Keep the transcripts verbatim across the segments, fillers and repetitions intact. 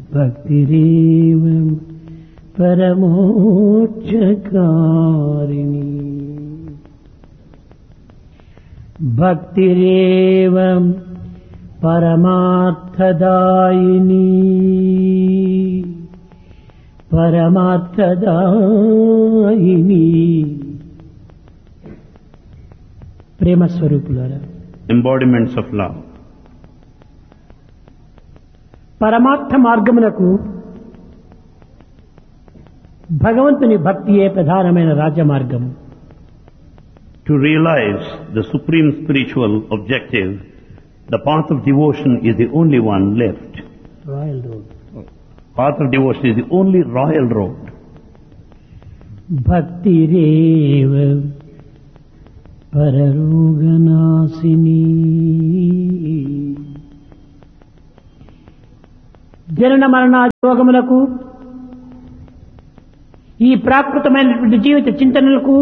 భక్తిరేవ పరమోక్షకారిణి భక్తిరేవ పరమార్థదాయిని పరమార్థదాయిని ప్రేమ స్వరూపులారా, embodiments of love. పరమార్థ మార్గమునకు భగవంతుని భక్తియే ప్రధానమైన రాజమార్గము. To realize the supreme spiritual objective, the path of devotion is the only one left. Royal road. Path of devotion is the only royal road. భక్తిరేవ పరరోగనాశిని జనన మరణారోగములకు ఈ ప్రాకృతమైనటువంటి జీవిత చింతనలకు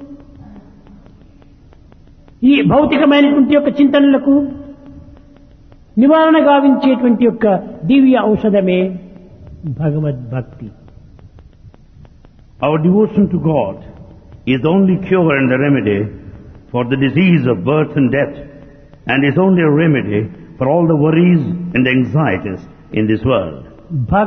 ఈ భౌతికమైనటువంటి యొక్క చింతనలకు నివారణ గావించేటువంటి యొక్క దివ్య ఔషధమే భగవద్భక్తి. Our devotion to God is the only cure and the remedy for the disease of birth and death, and is only a remedy for all the worries and anxieties in this world.